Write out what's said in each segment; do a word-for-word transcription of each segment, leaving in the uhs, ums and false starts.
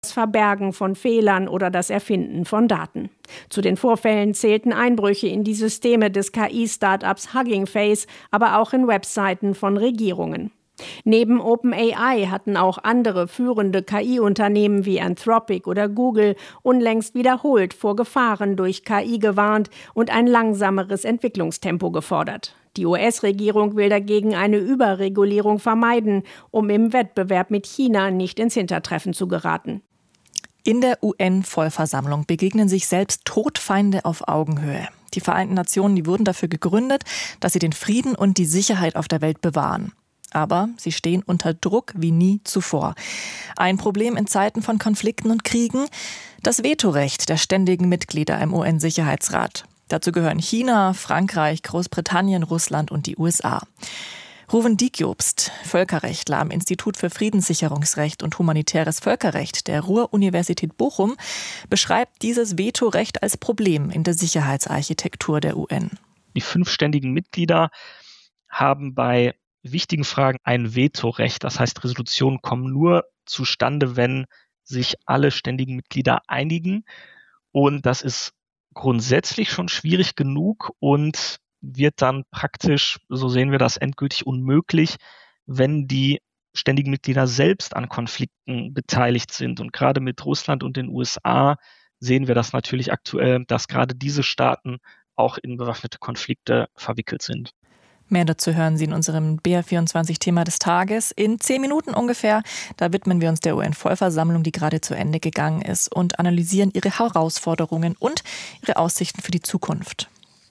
das Verbergen von Fehlern oder das Erfinden von Daten. Zu den Vorfällen zählten Einbrüche in die Systeme des K I-Startups Hugging Face, aber auch in Webseiten von Regierungen. Neben OpenAI hatten auch andere führende K I-Unternehmen wie Anthropic oder Google unlängst wiederholt vor Gefahren durch K I gewarnt und ein langsameres Entwicklungstempo gefordert. Die U S-Regierung will dagegen eine Überregulierung vermeiden, um im Wettbewerb mit China nicht ins Hintertreffen zu geraten. In der U N-Vollversammlung begegnen sich selbst Todfeinde auf Augenhöhe. Die Vereinten Nationen, die wurden dafür gegründet, dass sie den Frieden und die Sicherheit auf der Welt bewahren. Aber sie stehen unter Druck wie nie zuvor. Ein Problem in Zeiten von Konflikten und Kriegen: das Vetorecht der ständigen Mitglieder im U N-Sicherheitsrat. Dazu gehören China, Frankreich, Großbritannien, Russland und die U S A. Rouven Diekjobst, Völkerrechtler am Institut für Friedenssicherungsrecht und humanitäres Völkerrecht der Ruhr-Universität Bochum, beschreibt dieses Vetorecht als Problem in der Sicherheitsarchitektur der U N. Die fünf ständigen Mitglieder haben bei wichtigen Fragen ein Vetorecht. Das heißt, Resolutionen kommen nur zustande, wenn sich alle ständigen Mitglieder einigen. Und das ist grundsätzlich schon schwierig genug und wird dann praktisch, so sehen wir das, endgültig unmöglich, wenn die ständigen Mitglieder selbst an Konflikten beteiligt sind. Und gerade mit Russland und den U S A sehen wir das natürlich aktuell, dass gerade diese Staaten auch in bewaffnete Konflikte verwickelt sind. Mehr dazu hören Sie in unserem B R vierundzwanzig-Thema des Tages. In zehn Minuten ungefähr, da widmen wir uns der U N-Vollversammlung, die gerade zu Ende gegangen ist, und analysieren ihre Herausforderungen und ihre Aussichten für die Zukunft.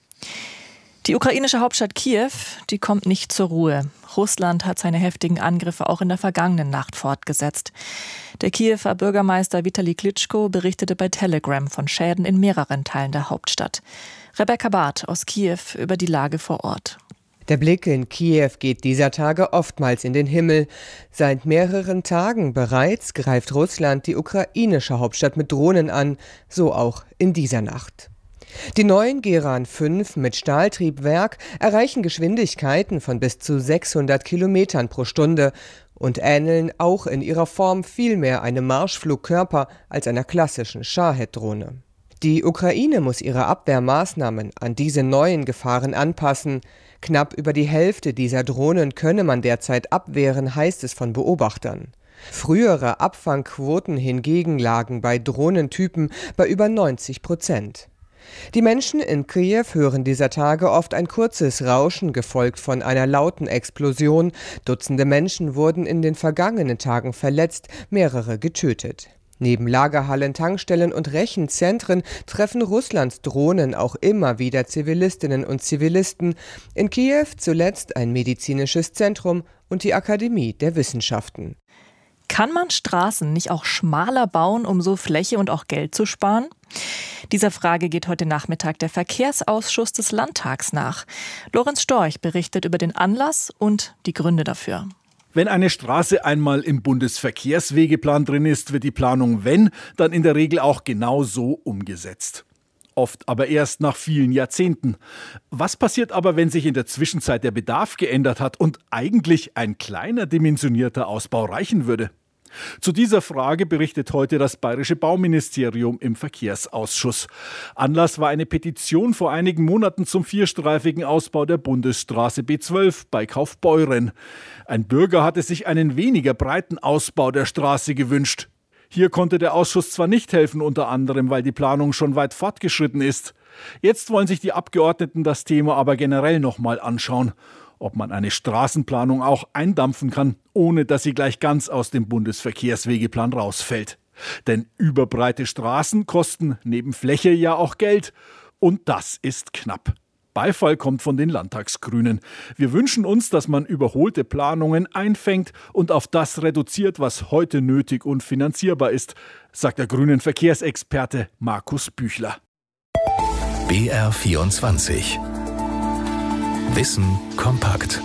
Die ukrainische Hauptstadt Kiew, die kommt nicht zur Ruhe. Russland hat seine heftigen Angriffe auch in der vergangenen Nacht fortgesetzt. Der Kiewer Bürgermeister Vitali Klitschko berichtete bei Telegram von Schäden in mehreren Teilen der Hauptstadt. Rebecca Barth aus Kiew über die Lage vor Ort. Der Blick in Kiew geht dieser Tage oftmals in den Himmel. Seit mehreren Tagen bereits greift Russland die ukrainische Hauptstadt mit Drohnen an, so auch in dieser Nacht. Die neuen Geran fünf mit Stahltriebwerk erreichen Geschwindigkeiten von bis zu sechshundert Kilometern pro Stunde und ähneln auch in ihrer Form viel mehr einem Marschflugkörper als einer klassischen Shahed-Drohne. Die Ukraine muss ihre Abwehrmaßnahmen an diese neuen Gefahren anpassen. Knapp über die Hälfte dieser Drohnen könne man derzeit abwehren, heißt es von Beobachtern. Frühere Abfangquoten hingegen lagen bei Drohnentypen bei über neunzig Prozent. Die Menschen in Kiew hören dieser Tage oft ein kurzes Rauschen, gefolgt von einer lauten Explosion. Dutzende Menschen wurden in den vergangenen Tagen verletzt, mehrere getötet. Neben Lagerhallen, Tankstellen und Rechenzentren treffen Russlands Drohnen auch immer wieder Zivilistinnen und Zivilisten. In Kiew zuletzt ein medizinisches Zentrum und die Akademie der Wissenschaften. Kann man Straßen nicht auch schmaler bauen, um so Fläche und auch Geld zu sparen? Dieser Frage geht heute Nachmittag der Verkehrsausschuss des Landtags nach. Lorenz Storch berichtet über den Anlass und die Gründe dafür. Wenn eine Straße einmal im Bundesverkehrswegeplan drin ist, wird die Planung, wenn, dann in der Regel auch genau so umgesetzt. Oft aber erst nach vielen Jahrzehnten. Was passiert aber, wenn sich in der Zwischenzeit der Bedarf geändert hat und eigentlich ein kleiner dimensionierter Ausbau reichen würde? Zu dieser Frage berichtet heute das Bayerische Bauministerium im Verkehrsausschuss. Anlass war eine Petition vor einigen Monaten zum vierstreifigen Ausbau der Bundesstraße B zwölf bei Kaufbeuren. Ein Bürger hatte sich einen weniger breiten Ausbau der Straße gewünscht. Hier konnte der Ausschuss zwar nicht helfen, unter anderem, weil die Planung schon weit fortgeschritten ist. Jetzt wollen sich die Abgeordneten das Thema aber generell nochmal anschauen, ob man eine Straßenplanung auch eindampfen kann, ohne dass sie gleich ganz aus dem Bundesverkehrswegeplan rausfällt. Denn überbreite Straßen kosten neben Fläche ja auch Geld. Und das ist knapp. Beifall kommt von den Landtagsgrünen. Wir wünschen uns, dass man überholte Planungen einfängt und auf das reduziert, was heute nötig und finanzierbar ist, sagt der grünen Verkehrsexperte Markus Büchler. B R vierundzwanzig. Wissen kompakt.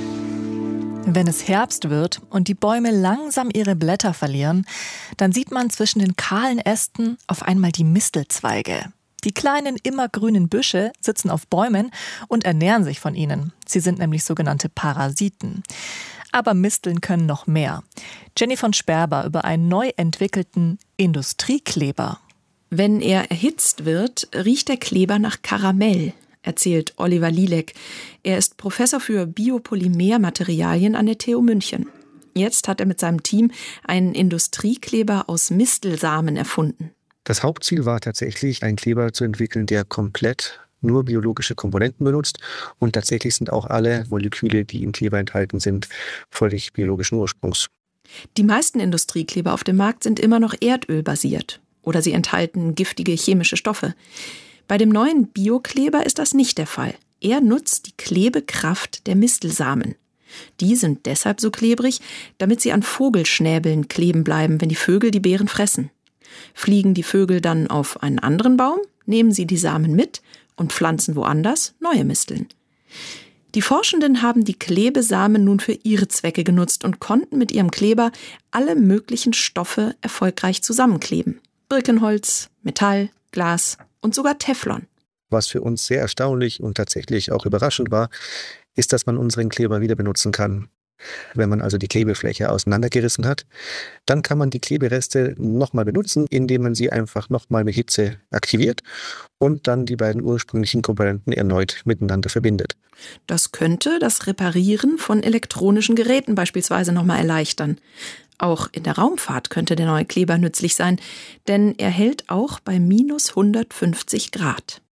Wenn es Herbst wird und die Bäume langsam ihre Blätter verlieren, dann sieht man zwischen den kahlen Ästen auf einmal die Mistelzweige. Die kleinen immergrünen Büsche sitzen auf Bäumen und ernähren sich von ihnen. Sie sind nämlich sogenannte Parasiten. Aber Misteln können noch mehr. Jenny von Sperber über einen neu entwickelten Industriekleber. Wenn er erhitzt wird, riecht der Kleber nach Karamell, erzählt Oliver Lielek. Er ist Professor für Biopolymermaterialien an der T U München. Jetzt hat er mit seinem Team einen Industriekleber aus Mistelsamen erfunden. Das Hauptziel war tatsächlich, einen Kleber zu entwickeln, der komplett nur biologische Komponenten benutzt. Und tatsächlich sind auch alle Moleküle, die im Kleber enthalten sind, völlig biologischen Ursprungs. Die meisten Industriekleber auf dem Markt sind immer noch erdölbasiert. Oder sie enthalten giftige chemische Stoffe. Bei dem neuen Biokleber ist das nicht der Fall. Er nutzt die Klebekraft der Mistelsamen. Die sind deshalb so klebrig, damit sie an Vogelschnäbeln kleben bleiben, wenn die Vögel die Beeren fressen. Fliegen die Vögel dann auf einen anderen Baum, nehmen sie die Samen mit und pflanzen woanders neue Misteln. Die Forschenden haben die Klebesamen nun für ihre Zwecke genutzt und konnten mit ihrem Kleber alle möglichen Stoffe erfolgreich zusammenkleben. Birkenholz, Metall, Glas und sogar Teflon. Was für uns sehr erstaunlich und tatsächlich auch überraschend war, ist, dass man unseren Kleber wieder benutzen kann. Wenn man also die Klebefläche auseinandergerissen hat, dann kann man die Klebereste nochmal benutzen, indem man sie einfach nochmal mit Hitze aktiviert und dann die beiden ursprünglichen Komponenten erneut miteinander verbindet. Das könnte das Reparieren von elektronischen Geräten beispielsweise nochmal erleichtern. Auch in der Raumfahrt könnte der neue Kleber nützlich sein, denn er hält auch bei minus hundertfünfzig Grad.